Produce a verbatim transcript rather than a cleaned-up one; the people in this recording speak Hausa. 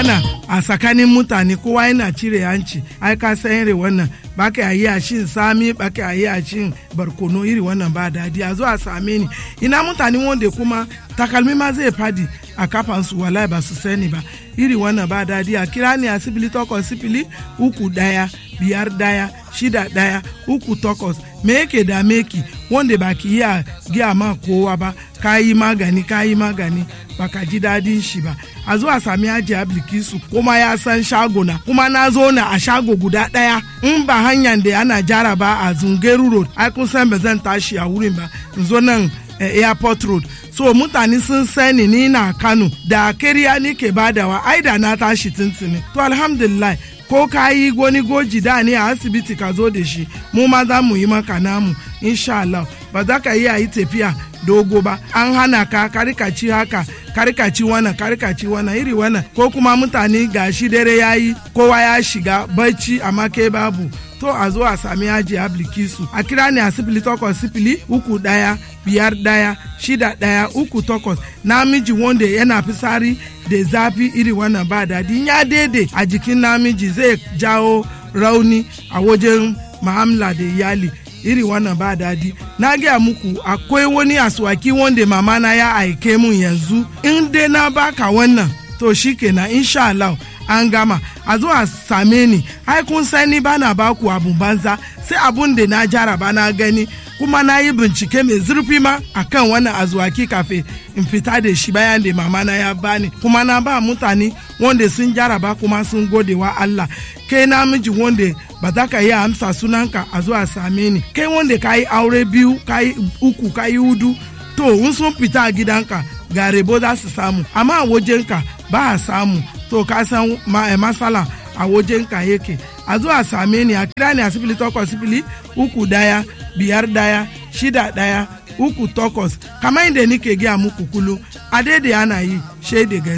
hana a tsakanin mutane kowa yana cire hanci ai ka san iri wannan ba ka yi a shin sami ba ka yi a shin barkono iri wannan ba dadi a zo a same ni ina mutane wanda kuma takalmi ma zai fadi a kafansu wallahi ba su sani ba iri wannan ba dadi a kira ni a sifili takwas sifili uku daya biyar daya shida daya uku takwas me yake da meki wanda ba ki iya giya ma kowa ba ka yi magani ka yi magani ba ka ji dadin shi ba a zo a sami aji Bilkisu kuma ya san shagona kuma na zo na a shago guda daya in ba hanyar da ana jara ba a Zungeru road ai kun san ba zan tashi a wurin ba in zo nan eh, airport road so mutane sun sani ni na Kano da kariya nike badawa ai da na tashi tuntuni to alhamdulillah ko ka yi wani goji da ne a asibiti ka zo da shi mu ma za mu yi maka namu insha Allah ba za ka yi a yi tafiya dogo ba an hana ka karikaci haka karikaci wannan karikaci wannan iri wannan ko kuma mutane gashi dare yayi kowa ya shiga bacci amma kai babu to a zo a sami yaji Bilkisu a kira ne a sifili takwas sifili uku daya biyar daya shida daya uku takwas namiji wanda yana fisari da zafi iri wannan ba dadi ya daidai a jikin namiji zai jawo rauni a wajen mu'amala da iyali iri wannan ba dadi na gaya muku akwai wani aswaki wanda mama na ya aike mun yanzu in dai na baka wannan to shikenan insha Allah an gama a zo a same ni ai kun sani bana baku abun banza sai abun da na jaraba na gani kuma na yi bincike mai zurfi ma akan wannan azuwaki kafe in fita da shi bayan da mama na ya bani kuma na ba mutane wanda sun jaraba kuma sun gode wa Allah kai namiji wanda ba za ka yi amsa sunanka a zuwa same ni kai wanda ka yi aure biyu ka yi uku ka yi hudu to in sun fita a gidanka ga rebo za su samu amma a wajenka ba a samu to ka san masala a wajenka yake a zuwa same ni a kira ni a sifili takwas sifili uku daya biyar daya shida daya uku takwas kamar inda nike gaya muku kulu a daidai ana yi shaida